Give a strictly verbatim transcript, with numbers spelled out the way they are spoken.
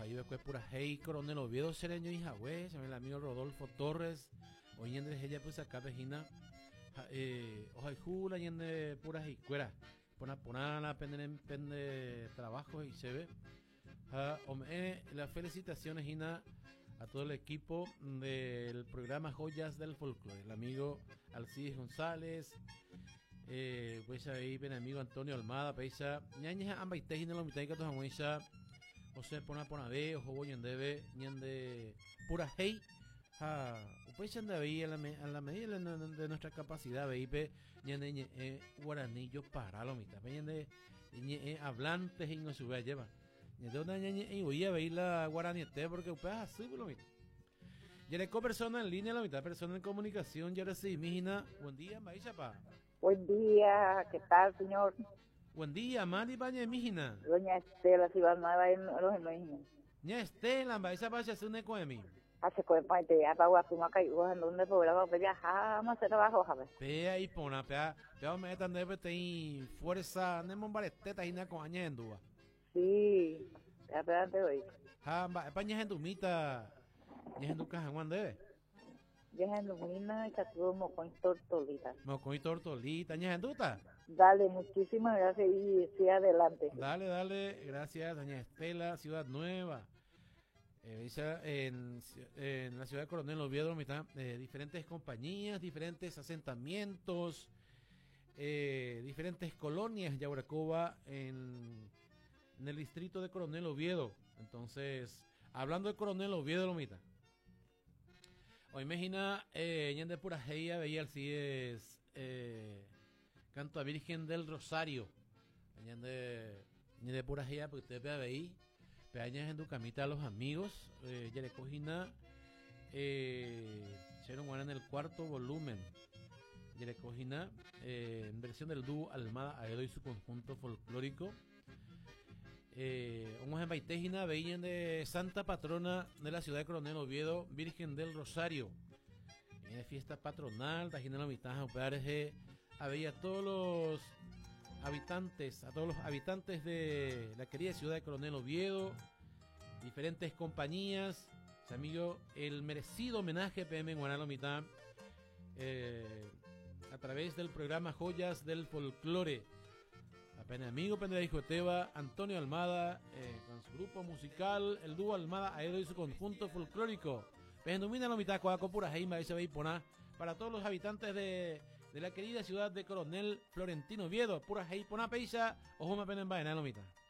ahí ve pura hey Coronel Oviedo Sereño y Jagüe, se me el amigo Rodolfo Torres, oyendo ella pues acá vejina, eh, oja y jula yende pura y cuera, pona ponana pende pende trabajo y se ve, ja, ome, las felicitaciones Gina a todo el equipo del programa Joyas del Folclore, el amigo Alcides González. Eh, pues ahí ven amigo Antonio Almada, peisa, ñaña amba itejina lo mitad que todos amuisa, o sea, pona pona ve, ojo voy en debe, ñande pura hey, ha, pues anda ahí a la a la medida de nuestra capacidad, veipe, ñande eh guaranillo para lo mitad, ñande eh hablantes y no sube lleva, ñande una ñaña y voy a ver la guaraniete porque pues así por lo mitad. Ya le co persona en línea, la mitad persona en comunicación, ya recibí mijina, buen día, maíza pa. Buen día, ¿qué tal, señor? Buen día, Mari Baña Mijina. Doña Estela, si va nueva en los imaginos. Ña Estela, Baisa Bacha Sune Coemi. Hace cuenta que ya para Guapuma Caigo, en donde programa, pues ya jamás se trabajo, ¿sabes? Pea y pona, pea, pea me tan debe tener fuerza, nemo bareteta hina con aña en duda. Sí, ya espérate hoy. Ha, ba, paña en dumita, ña en duca Juan debe. Ya en Lumina, Chatumo con tortolitas. Me con tortolita, ña en duta. Dale, muchísimas gracias y sí, adelante. Dale, dale, gracias, doña Estela, Ciudad Nueva. Eh, en, en la ciudad de Coronel Oviedo, mitad, eh, diferentes compañías, diferentes asentamientos, eh, diferentes colonias Yauracoba en, en el distrito de Coronel Oviedo. Entonces, hablando de Coronel Oviedo, lo mitad. Hoy imagina, eh, de pura heia veía el si es eh, canto a Virgen del Rosario. De, de pura heia, porque usted ve ahí. Peañas en tu camita a los amigos, eh, ya le cogina, eh, hicieron en el cuarto volumen, ya le cogina, eh, en versión del dúo Almada Aedo y su conjunto folclórico. Eh, vamos en Baitejina, veían de Santa Patrona de la ciudad de Coronel Oviedo, Virgen del Rosario. En la fiesta patronal, tajina la mitad, a veía a todos los habitantes, a todos los habitantes de la querida ciudad de Coronel Oviedo, diferentes compañías, su amigo, el merecido homenaje P M en Guanalo Mitad, eh, a través del programa Joyas del Folclore. Apenas amigo Pendejo Teba, Antonio Almada, eh, con su grupo musical, el dúo Almada Aedo y su conjunto folclórico. Pendumina la mitad, Coaco Pura Heima, ese veí poná, para todos los habitantes de de la querida ciudad de Coronel Florentino Oviedo, pura hey pona peisa, ojo me penen vaina la mitad.